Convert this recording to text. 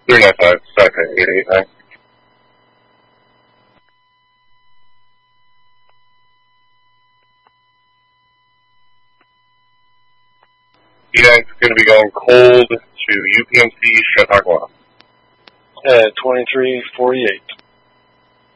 395, second, 889. Yeah, it's going to be going cold to UPMC Chautauqua. 2348.